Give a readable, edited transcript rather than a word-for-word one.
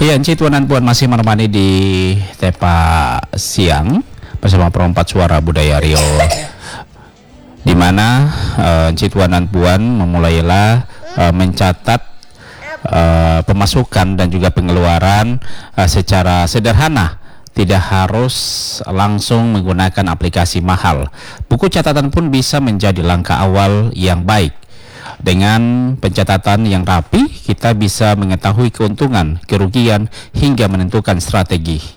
Ya, Encik Tuan dan Puan masih menemani di Tepa Siang bersama Perompak Suara Budaya Rio, di mana Encik Tuan dan Puan memulailah mencatat pemasukan dan juga pengeluaran secara sederhana. Tidak harus langsung menggunakan aplikasi mahal. Buku catatan pun bisa menjadi langkah awal yang baik. Dengan pencatatan yang rapi, kita bisa mengetahui keuntungan, kerugian, hingga menentukan strategi.